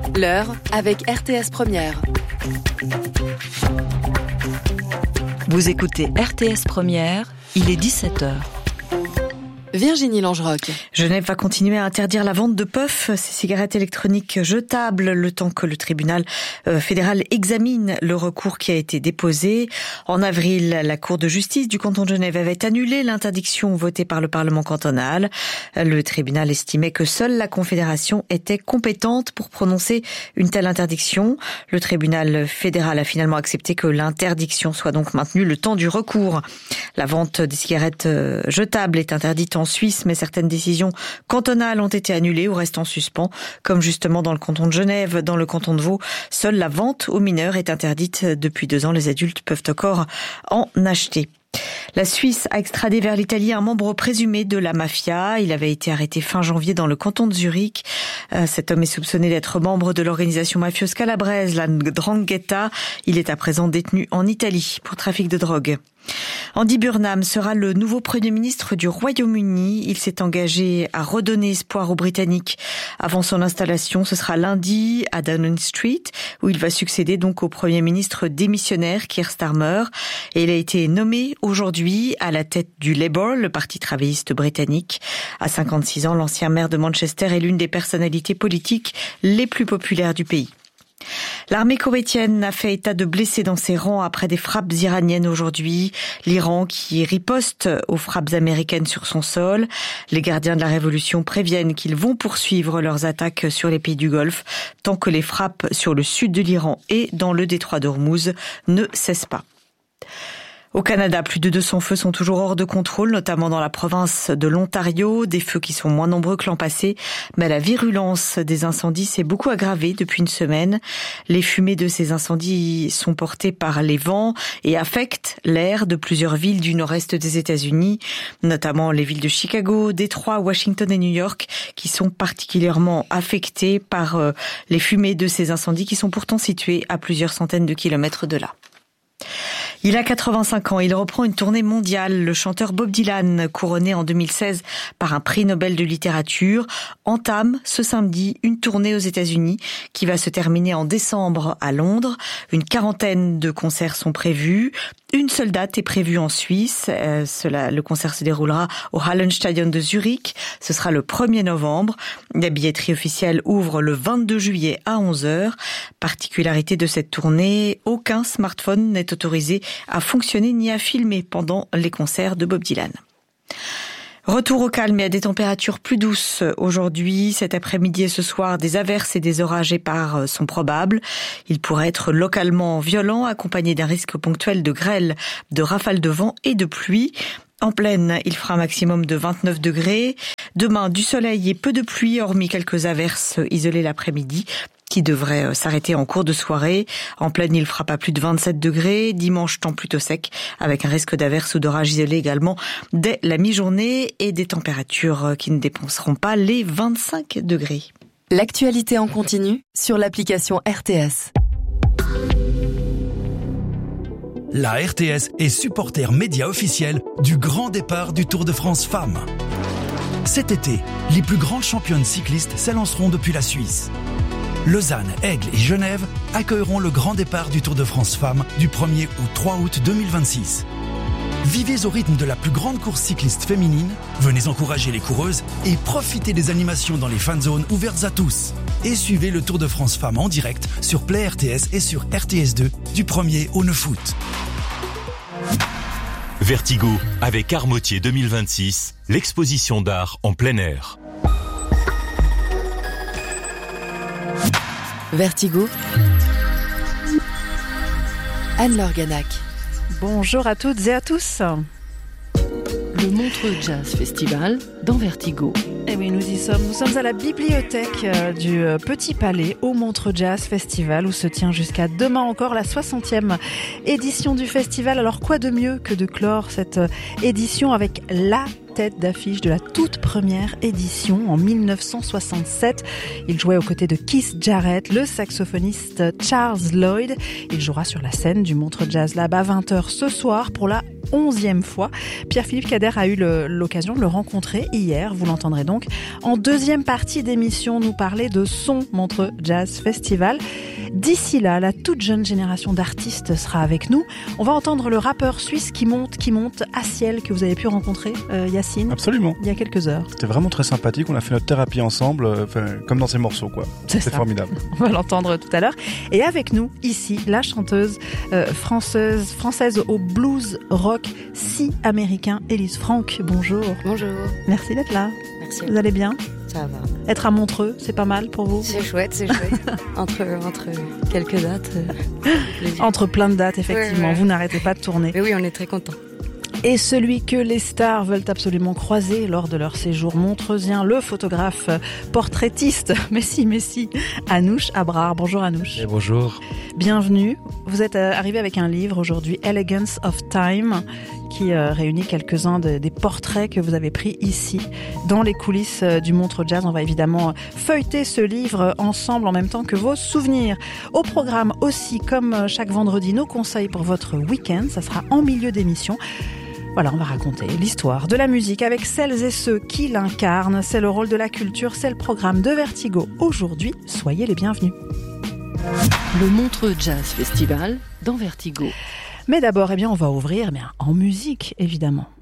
L'heure avec RTS Première. Vous écoutez RTS Première, il est 17h. Virginie Langerock. Genève va continuer à interdire la vente de puffs, ces cigarettes électroniques jetables, le temps que le tribunal fédéral examine le recours qui a été déposé. En avril, la Cour de justice du canton de Genève avait annulé l'interdiction votée par le Parlement cantonal. Le tribunal estimait que seule la Confédération était compétente pour prononcer une telle interdiction. Le tribunal fédéral a finalement accepté que l'interdiction soit donc maintenue le temps du recours. La vente des cigarettes jetables est interdite en Suisse, mais certaines décisions cantonales ont été annulées ou restent en suspens, comme justement dans le canton de Genève. Dans le canton de Vaud, seule la vente aux mineurs est interdite. Depuis 2 ans, les adultes peuvent encore en acheter. La Suisse a extradé vers l'Italie un membre présumé de la mafia. Il avait été arrêté fin janvier dans le canton de Zurich. Cet homme est soupçonné d'être membre de l'organisation mafieuse calabraise, la 'Ndrangheta. Il est à présent détenu en Italie pour trafic de drogue. Andy Burnham sera le nouveau Premier ministre du Royaume-Uni. Il s'est engagé à redonner espoir aux Britanniques avant son installation. Ce sera lundi à Downing Street, où il va succéder donc au Premier ministre démissionnaire Keir Starmer. Et il a été nommé aujourd'hui à la tête du Labour, le parti travailliste britannique. À 56 ans, l'ancien maire de Manchester est l'une des personnalités politiques les plus populaires du pays. L'armée koweïtienne a fait état de blessés dans ses rangs après des frappes iraniennes aujourd'hui. L'Iran qui riposte aux frappes américaines sur son sol. Les gardiens de la révolution préviennent qu'ils vont poursuivre leurs attaques sur les pays du Golfe tant que les frappes sur le sud de l'Iran et dans le détroit d'Ormuz ne cessent pas. Au Canada, plus de 200 feux sont toujours hors de contrôle, notamment dans la province de l'Ontario. Des feux qui sont moins nombreux que l'an passé, mais la virulence des incendies s'est beaucoup aggravée depuis une semaine. Les fumées de ces incendies sont portées par les vents et affectent l'air de plusieurs villes du nord-est des États-Unis, notamment les villes de Chicago, Détroit, Washington et New York, qui sont particulièrement affectées par les fumées de ces incendies qui sont pourtant situés à plusieurs centaines de kilomètres de là. Il a 85 ans, il reprend une tournée mondiale. Le chanteur Bob Dylan, couronné en 2016 par un prix Nobel de littérature, entame ce samedi une tournée aux États-Unis qui va se terminer en décembre à Londres. Une quarantaine de concerts sont prévus. Une seule date est prévue en Suisse. Le concert se déroulera au Hallenstadion de Zurich. Ce sera le 1er novembre. La billetterie officielle ouvre le 22 juillet à 11h. Particularité de cette tournée, aucun smartphone n'est autorisé à fonctionner ni à filmer pendant les concerts de Bob Dylan. Retour au calme et à des températures plus douces aujourd'hui. Cet après-midi et ce soir, des averses et des orages épars sont probables. Ils pourraient être localement violents, accompagnés d'un risque ponctuel de grêle, de rafales de vent et de pluie. En plaine, il fera un maximum de 29 degrés. Demain, du soleil et peu de pluie, hormis quelques averses isolées l'après-midi, qui devrait s'arrêter en cours de soirée. En plaine, il fera pas plus de 27 degrés. Dimanche, temps plutôt sec, avec un risque d'averse ou d'orage isolé également dès la mi-journée et des températures qui ne dépasseront pas les 25 degrés. L'actualité en continu sur l'application RTS. La RTS est supporter média officiel du grand départ du Tour de France Femmes. Cet été, les plus grandes championnes cyclistes s'élanceront depuis la Suisse. Lausanne, Aigle et Genève accueilleront le grand départ du Tour de France Femmes du 1er au 3 août 2026. Vivez au rythme de la plus grande course cycliste féminine, venez encourager les coureuses et profitez des animations dans les fan zones ouvertes à tous. Et suivez le Tour de France Femmes en direct sur Play RTS et sur RTS2 du 1er au 9 août. Vertigo avec Armotier 2026, l'exposition d'art en plein air. Vertigo, Anne-Laure Ganac. Bonjour à toutes et à tous. Le Montreux Jazz Festival dans Vertigo. Et oui, nous y sommes. Nous sommes à la bibliothèque du Petit Palais au Montreux Jazz Festival où se tient jusqu'à demain encore la 60e édition du festival. Alors quoi de mieux que de clore cette édition avec la tête d'affiche de la toute première édition en 1967. Il jouait aux côtés de Keith Jarrett, le saxophoniste Charles Lloyd. Il jouera sur la scène du Montreux Jazz Lab à 20h ce soir pour la 11e fois. Pierre-Philippe Kader a eu l'occasion de le rencontrer hier. Vous l'entendrez donc en deuxième partie d'émission nous parler de son Montreux Jazz Festival. D'ici là, la toute jeune génération d'artistes sera avec nous. On va entendre le rappeur suisse qui monte, Aciel, que vous avez pu rencontrer, Yacine. Absolument. Il y a quelques heures. C'était vraiment très sympathique. On a fait notre thérapie ensemble, comme dans ces morceaux, quoi. C'était formidable. On va l'entendre tout à l'heure. Et avec nous, ici, la chanteuse française au blues rock si américain, Élise Franck. Bonjour. Bonjour. Merci d'être là. Merci. Vous allez bien ? Ça va. Être à Montreux, c'est pas mal pour vous ? C'est chouette. entre quelques dates. Entre plein de dates, effectivement. Ouais. Vous n'arrêtez pas de tourner. Mais oui, on est très contents. Et celui que les stars veulent absolument croiser lors de leur séjour montreusien, le photographe portraitiste, Messi, Anouch Abrar. Bonjour Anouch. Et bonjour. Bienvenue. Vous êtes arrivé avec un livre aujourd'hui, Elegance of Time, qui réunit quelques-uns des portraits que vous avez pris ici, dans les coulisses du Montreux Jazz. On va évidemment feuilleter ce livre ensemble en même temps que vos souvenirs. Au programme aussi, comme chaque vendredi, nos conseils pour votre week-end. Ça sera en milieu d'émission. Voilà, on va raconter l'histoire de la musique avec celles et ceux qui l'incarnent. C'est le rôle de la culture, c'est le programme de Vertigo. Aujourd'hui, soyez les bienvenus. Le Montreux Jazz Festival dans Vertigo. Mais d'abord, on va ouvrir en musique, évidemment.